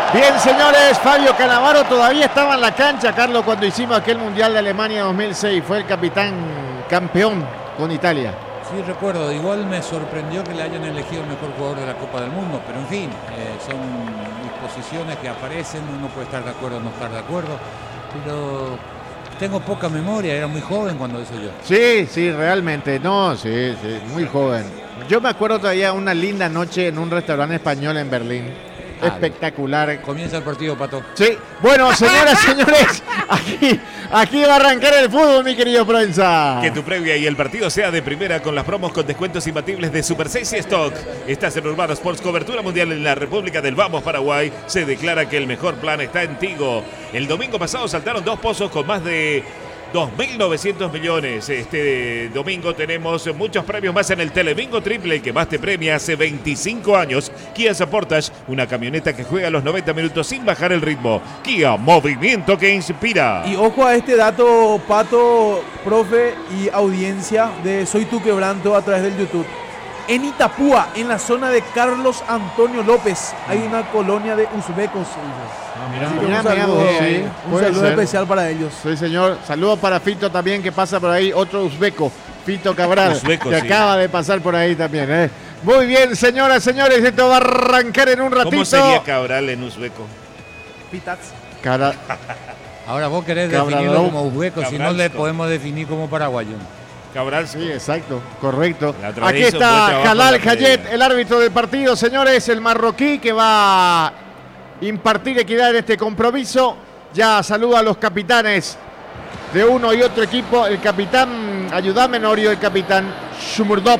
Bien, señores, Fabio Cannavaro todavía estaba en la cancha, Carlos, cuando hicimos aquel Mundial de Alemania 2006. Fue el capitán campeón con Italia. Sí, recuerdo. Igual me sorprendió que le hayan elegido el mejor jugador de la Copa del Mundo. Pero, en fin, son disposiciones que aparecen. Uno puede estar de acuerdo o no estar de acuerdo. Pero tengo poca memoria. Era muy joven cuando eso yo. Sí, realmente. No, sí, muy joven. Yo me acuerdo todavía una linda noche en un restaurante español en Berlín. Espectacular. Comienza el partido, Pato. Sí. Bueno, señoras, señores, aquí va a arrancar el fútbol, mi querido Proenza. Que tu previa y el partido sea de primera con las promos con descuentos imbatibles de Super 6 y Stock. Estás en Urbano Sports, cobertura mundial en la República del Vamos, Paraguay. Se declara que el mejor plan está en Tigo. El domingo pasado saltaron 2 pozos con más de 2.900 millones. Este domingo tenemos muchos premios más en el Telebingo Triple, que más te premia hace 25 años. Kia Sportage, una camioneta que juega los 90 minutos sin bajar el ritmo. Kia, movimiento que inspira. Y ojo a este dato, Pato, profe y audiencia de Soy Tu Quebranto a través del YouTube. En Itapúa, en la zona de Carlos Antonio López, hay una colonia de uzbecos. Un saludo especial para ellos. Sí, señor. Saludos para Fito también, que pasa por ahí. Otro uzbeco, Fito Cabral, que acaba de pasar por ahí también. Muy bien, señoras, señores. Esto va a arrancar en un ratito. ¿Cómo sería Cabral en uzbeco? Pitats. Ahora vos querés definirlo como uzbeco, si no le podemos definir como paraguayo. Cabral. Sí, exacto, correcto. Aquí está Jalal Hayet, el árbitro del partido, señores, el marroquí que va a impartir equidad en este compromiso. Ya saluda a los capitanes de uno y otro equipo. El capitán, ayúdame, Norio, el capitán Shumurdop.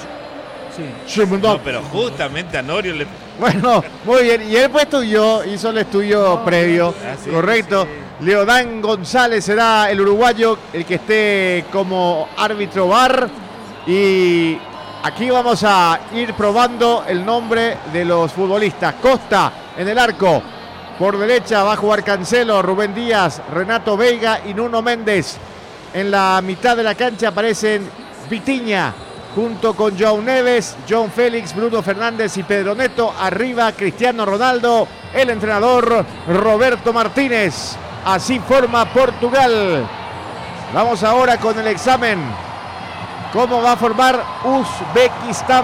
Sí. No, pero justamente a Norio le... Bueno, muy bien. Y él pues estudió, hizo el estudio previo, correcto. Sí. Leodán González será el uruguayo el que esté como árbitro VAR. Y aquí vamos a ir probando el nombre de los futbolistas. Costa en el arco. Por derecha va a jugar Cancelo, Rubén Díaz, Renato Veiga y Nuno Méndez. En la mitad de la cancha aparecen Vitinha junto con João Neves, John Félix, Bruno Fernández y Pedro Neto. Arriba Cristiano Ronaldo, el entrenador Roberto Martínez. Así forma Portugal. Vamos ahora con el examen. ¿Cómo va a formar Uzbekistán?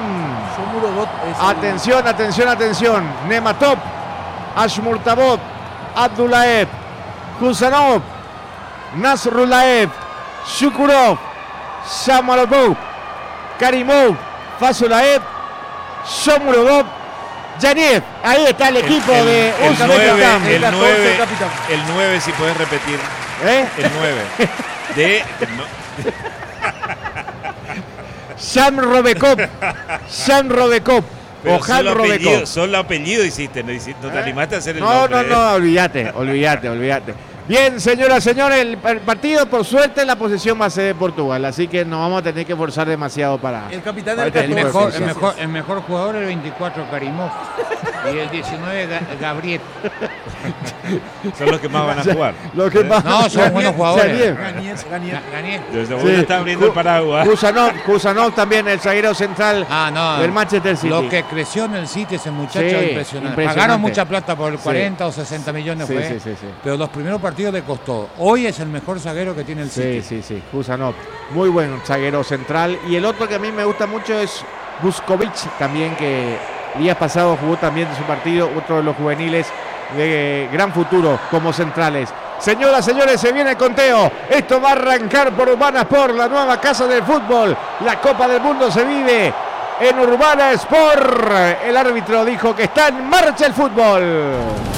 Atención, atención, atención. Nematov, Ashmurtabov, Abdullaev, Husanov, Nasrullaev, Shukurov, Shamalobov, Karimov, Fasulaev, Shomurodov, Yaniev. Ahí está el equipo de Uzbekistán. El 9, si puedes repetir. El 9. Sam Robekov. O Han Robekov. Solo apellido hiciste, no te animaste a hacer el nombre. No, olvídate. Bien, señoras, señores, el partido, por suerte, la posesión va a ser de Portugal, así que no vamos a tener que forzar demasiado para... El capitán el mejor jugador, el 24, Karimov, y el 19, Gabriel. Son los que más van a jugar. No, son buenos jugadores. Ganier. Desde uno está abriendo el paraguas. Kusanov también, el zaguero central del Manchester City. Lo que creció en el City ese muchacho, impresionante. Pagaron mucha plata por el 40 o 60 millones, pero los primeros partidos le costó. Hoy es el mejor zaguero que tiene el City. Sí. Kusanov, muy buen zaguero central. Y el otro que a mí me gusta mucho es Vuskovic, también, que días pasados jugó también de su partido, otro de los juveniles de gran futuro como centrales. Señoras, señores, se viene el conteo. Esto va a arrancar por Urbana Sport, la nueva casa del fútbol. La Copa del Mundo se vive en Urbana Sport. El árbitro dijo que está en marcha el fútbol.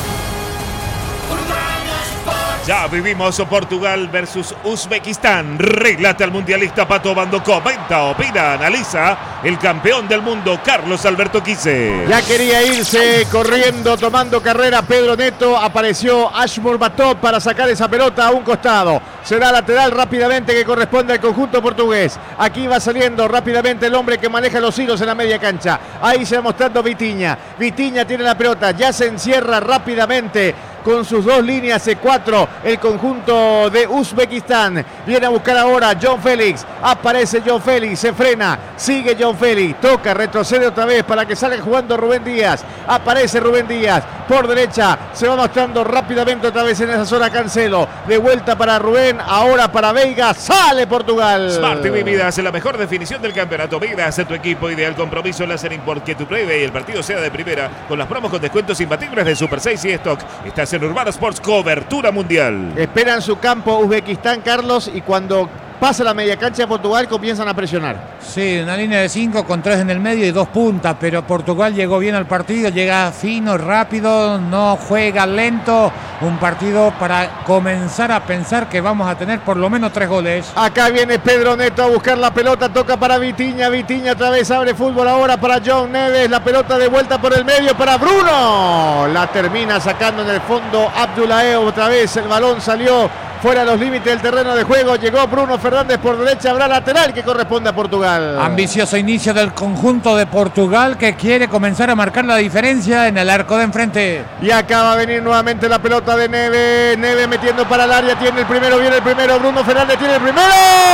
Ya vivimos Portugal versus Uzbekistán. Relata el mundialista Pato Bando. Comenta, opina, analiza el campeón del mundo, Carlos Alberto Quise. Ya quería irse corriendo, tomando carrera Pedro Neto. Apareció Ashmurbatov para sacar esa pelota a un costado. Será lateral rápidamente que corresponde al conjunto portugués. Aquí va saliendo rápidamente el hombre que maneja los hilos en la media cancha. Ahí se va mostrando Vitinha. Vitinha tiene la pelota, ya se encierra rápidamente con sus dos líneas C4 el conjunto de Uzbekistán. Viene a buscar ahora John Félix. Aparece John Félix, se frena. Sigue John Félix. Toca, retrocede otra vez para que salga jugando Rubén Díaz. Aparece Rubén Díaz. Por derecha se va mostrando rápidamente otra vez en esa zona Cancelo. De vuelta para Rubén. Ahora para Veiga. Sale Portugal. Smart TV Midas, la mejor definición del campeonato. Midas, tu equipo ideal, compromiso láser import que tu plebe y el partido sea de primera. Con las promos con descuentos imbatibles de Super 6 y Stock. Estás en Urbano Sports, cobertura mundial. Esperan su campo Uzbekistán, Carlos, y cuando pasa la media cancha de Portugal comienzan a presionar. Sí, una línea de 5 con 3 en el medio y 2 puntas, pero Portugal llegó bien al partido, llega fino, rápido, no juega lento. Un partido para comenzar a pensar que vamos a tener por lo menos 3 goles. Acá viene Pedro Neto a buscar la pelota, toca para Vitinha, Vitinha otra vez abre fútbol ahora para John Neves, la pelota de vuelta por el medio para Bruno. La termina sacando en el fondo Abdoulaye otra vez, el balón salió fuera de los límites del terreno de juego, llegó Bruno Fernández por derecha, habrá lateral que corresponde a Portugal. Ambicioso inicio del conjunto de Portugal que quiere comenzar a marcar la diferencia en el arco de enfrente. Y acá va a venir nuevamente la pelota de Neves, Neves metiendo para el área, tiene el primero, viene el primero, Bruno Fernández tiene el primero,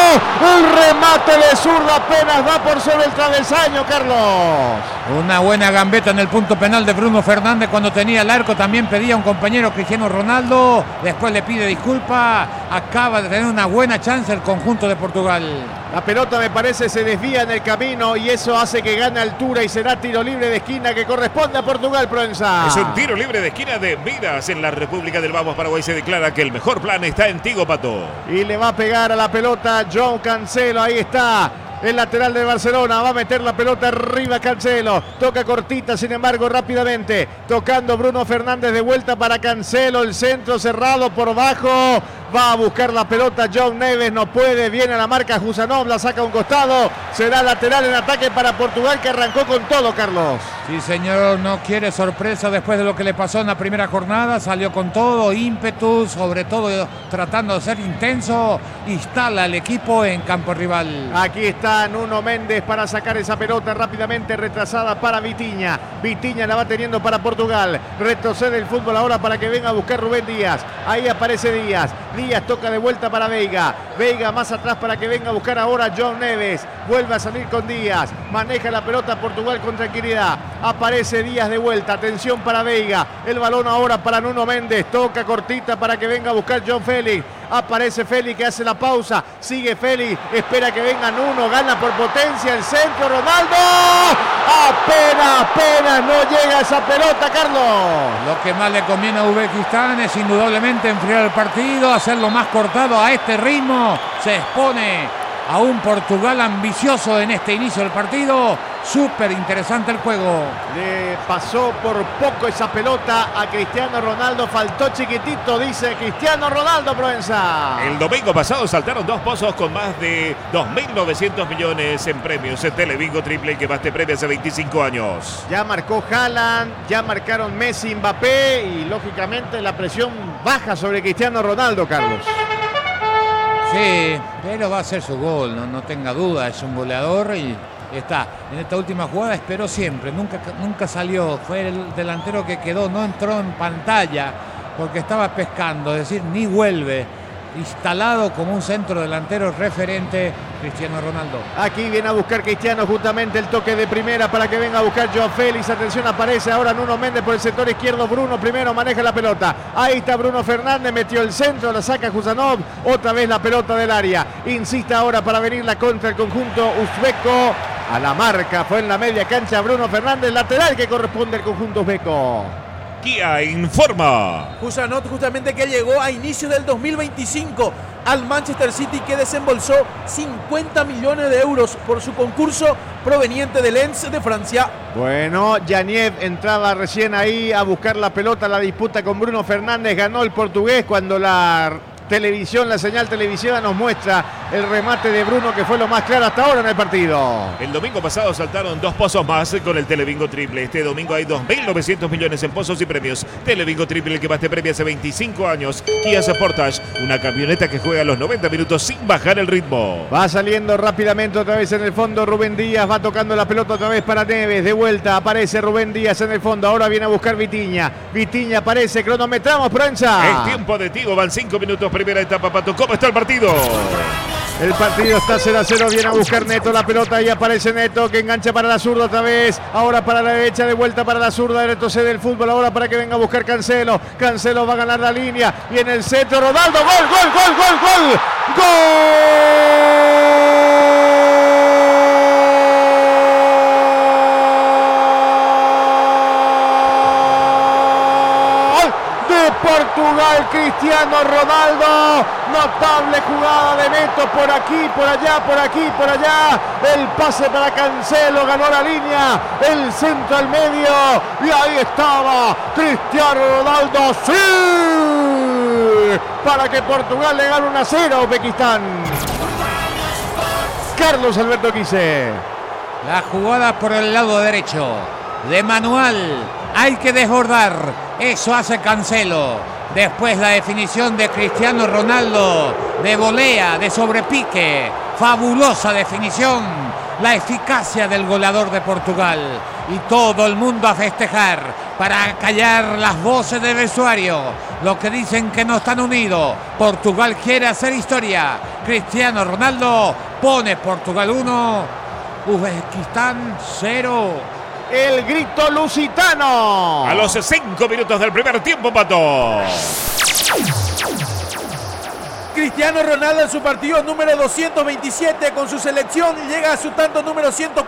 el remate de zurda apenas va por sobre el travesaño, Carlos. Una buena gambeta en el punto penal de Bruno Fernández cuando tenía el arco, también pedía a un compañero Cristiano Ronaldo, después le pide disculpas. Acaba de tener una buena chance el conjunto de Portugal. La pelota me parece se desvía en el camino y eso hace que gane altura y será tiro libre de esquina que corresponde a Portugal, Proenza. Es un tiro libre de esquina de Midas en la República del Vamos Paraguay. Se declara que el mejor plan está en Tigo, Pato. Y le va a pegar a la pelota João Cancelo, ahí está. El lateral de Barcelona va a meter la pelota arriba Cancelo. Toca cortita, sin embargo, rápidamente. Tocando Bruno Fernández de vuelta para Cancelo. El centro cerrado por bajo. Va a buscar la pelota John Neves. No puede. Viene a la marca Jusanov. La saca a un costado. Será lateral en ataque para Portugal que arrancó con todo, Carlos. Sí, señor. No quiere sorpresa después de lo que le pasó en la primera jornada. Salió con todo. Ímpetu. Sobre todo tratando de ser intenso. Instala el equipo en campo rival. Aquí está Nuno Méndez para sacar esa pelota rápidamente retrasada para Vitinha. Vitinha la va teniendo para Portugal. Retrocede el fútbol ahora para que venga a buscar Rubén Díaz. Ahí aparece Díaz. Díaz toca de vuelta para Veiga. Veiga más atrás para que venga a buscar ahora John Neves. Vuelve a salir con Díaz. Maneja la pelota Portugal con tranquilidad. Aparece Díaz de vuelta. Atención para Veiga. El balón ahora para Nuno Méndez. Toca cortita para que venga a buscar John Félix. Aparece Félix que hace la pausa. Sigue Félix. Espera que venga Nuno. Gana por potencia el centro. Ronaldo. Apenas no llega esa pelota, Carlos. Lo que más le conviene a Uzbekistán es indudablemente enfriar el partido, hacerlo más cortado a este ritmo. Se expone a un Portugal ambicioso en este inicio del partido. Súper interesante el juego. Le pasó por poco esa pelota a Cristiano Ronaldo. Faltó chiquitito, dice Cristiano Ronaldo, Proenza. El domingo pasado saltaron 2 pozos con más de 2.900 millones en premios. En Telebingo Triple que más te premia hace 25 años. Ya marcó Haaland, ya marcaron Messi, Mbappé y lógicamente la presión baja sobre Cristiano Ronaldo, Carlos. Sí, pero va a ser su gol, no tenga duda. Es un goleador y está. En esta última jugada esperó siempre, nunca salió. Fue el delantero que quedó, no entró en pantalla porque estaba pescando, es decir, ni vuelve. Instalado como un centro delantero referente Cristiano Ronaldo. Aquí viene a buscar Cristiano justamente el toque de primera para que venga a buscar Joao Félix. Atención, aparece ahora Nuno Méndez por el sector izquierdo. Bruno primero maneja la pelota. Ahí está Bruno Fernández, metió el centro, la saca Jusanov. Otra vez la pelota del área. Insiste ahora para venir la contra el conjunto uzbeco. A la marca, fue en la media cancha Bruno Fernández, lateral que corresponde al conjunto uzbeco. Kia informa. Jusanov justamente que llegó a inicio del 2025 al Manchester City que desembolsó 50 millones de euros por su concurso proveniente del Lens de Francia. Bueno, Yaniev entraba recién ahí a buscar la pelota, la disputa con Bruno Fernández, ganó el portugués cuando la televisión, la señal televisiva nos muestra el remate de Bruno que fue lo más claro hasta ahora en el partido. El domingo pasado saltaron 2 pozos más con el Telebingo Triple. Este domingo hay 2.900 millones en pozos y premios. Telebingo Triple, el que más te premia hace 25 años. Kia Sportage, una camioneta que juega los 90 minutos sin bajar el ritmo. Va saliendo rápidamente otra vez en el fondo Rubén Díaz, va tocando la pelota otra vez para Neves, de vuelta aparece Rubén Díaz en el fondo, ahora viene a buscar Vitinha. Vitinha aparece, cronometramos, Proenza. El tiempo de Tigo, van 5 minutos primera etapa, Pato. ¿Cómo está el partido? El partido está 0-0, viene a buscar Neto la pelota y aparece Neto que engancha para la zurda otra vez, ahora para la derecha, de vuelta para la zurda, retrocede el fútbol ahora para que venga a buscar Cancelo, Cancelo va a ganar la línea y en el centro Ronaldo, gol, gol, gol, gol, gol, Portugal, Cristiano Ronaldo, notable jugada de Neto, por aquí, por allá, por aquí, por allá, el pase para Cancelo, ganó la línea, el centro al medio, y ahí estaba Cristiano Ronaldo, sí, para que Portugal le gane 1-0 a Uzbekistán. Carlos Alberto Quise. La jugada por el lado derecho, de manual, hay que desbordar, eso hace Cancelo. Después la definición de Cristiano Ronaldo, de volea, de sobrepique, fabulosa definición, la eficacia del goleador de Portugal. Y todo el mundo a festejar para callar las voces del vestuario, lo que dicen que no están unidos. Portugal quiere hacer historia. Cristiano Ronaldo pone Portugal 1, Uzbekistán 0. El grito lusitano. A los 5 minutos del primer tiempo, Pato. Cristiano Ronaldo en su partido número 227 con su selección llega a su tanto número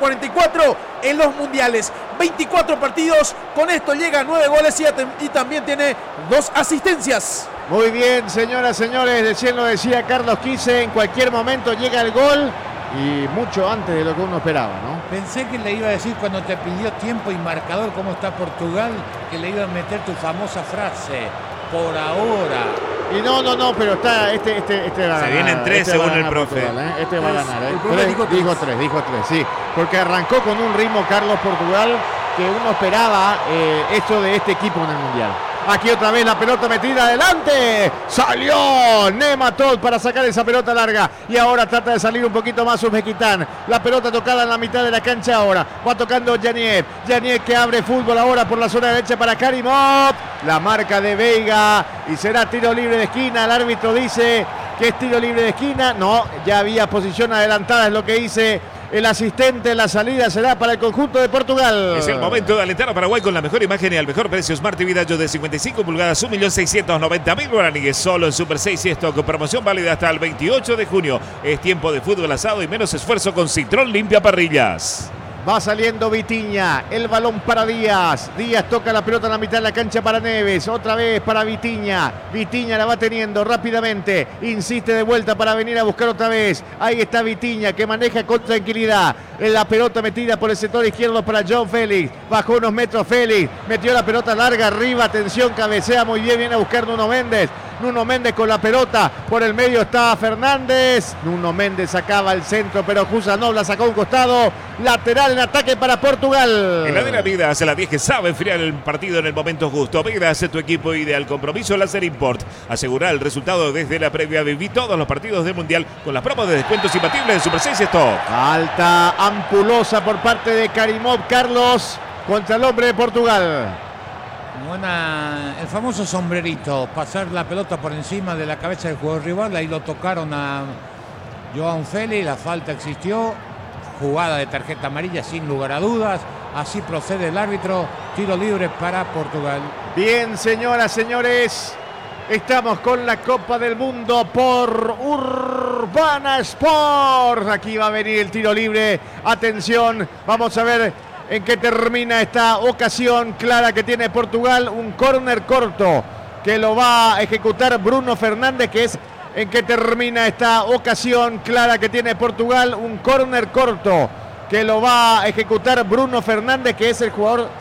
144 en los mundiales. 24 partidos, con esto llega a 9 goles y también tiene 2 asistencias. Muy bien, señoras, señores, recién lo decía Carlos Quise, en cualquier momento llega el gol y mucho antes de lo que uno esperaba, ¿no? Pensé que le iba a decir cuando te pidió tiempo y marcador cómo está Portugal, que le iba a meter tu famosa frase, por ahora. Y no, pero está este va a ganar. Se vienen 3 según el profe. Portugal, ¿eh? Este va a ganar, ¿eh? El profe dijo 3, sí. Porque arrancó con un ritmo Carlos Portugal que uno esperaba esto de este equipo en el Mundial. Aquí otra vez la pelota metida adelante. Salió Nematov para sacar esa pelota larga. Y ahora trata de salir un poquito más Uzbekistán. La pelota tocada en la mitad de la cancha ahora. Va tocando Yanier. Yanier que abre fútbol ahora por la zona derecha para Karimov. La marca de Veiga. Y será tiro libre de esquina. El árbitro dice que es tiro libre de esquina. No, ya había posición adelantada, es lo que dice el asistente. La salida será para el conjunto de Portugal. Es el momento de alentar a Paraguay con la mejor imagen y al mejor precio. Smart TV Dayo de 55 pulgadas, 1.690.000 guaraníes. Solo en Super 6 y Stock. Promoción válida hasta el 28 de junio. Es tiempo de fútbol asado y menos esfuerzo con Citrón Limpia Parrillas. Va saliendo Vitinha, el balón para Díaz. Díaz toca la pelota en la mitad de la cancha para Neves. Otra vez para Vitinha. Vitinha la va teniendo rápidamente. Insiste de vuelta para venir a buscar otra vez. Ahí está Vitinha que maneja con tranquilidad. La pelota metida por el sector izquierdo para João Félix. Bajó unos metros Félix. Metió la pelota larga arriba. Atención, cabecea muy bien. Viene a buscar Nuno Méndez. Nuno Méndez con la pelota. Por el medio está Fernández. Nuno Méndez sacaba el centro, pero Jusanov la sacó a un costado. Lateral en ataque para Portugal. Heladera Vidas, la 10 que sabe enfriar el partido en el momento justo. Vidas es tu equipo ideal. Compromiso Láser Import. Asegurar el resultado desde la previa. Viví todos los partidos del Mundial con las promos de descuentos imbatibles de Super 6 Stock. Alta ampulosa por parte de Karimov, Carlos, contra el hombre de Portugal. El famoso sombrerito, pasar la pelota por encima de la cabeza del jugador rival. Ahí lo tocaron a João Félix, la falta existió, jugada de tarjeta amarilla sin lugar a dudas. Así procede el árbitro, tiro libre para Portugal. Bien, señoras, señores, estamos con la Copa del Mundo por Urbana Sport. Aquí va a venir el tiro libre, atención, vamos a ver en qué termina esta ocasión clara que tiene Portugal. Un córner corto que lo va a ejecutar Bruno Fernández, que es en qué termina esta ocasión clara que tiene Portugal. Un córner corto que lo va a ejecutar Bruno Fernández, que es el jugador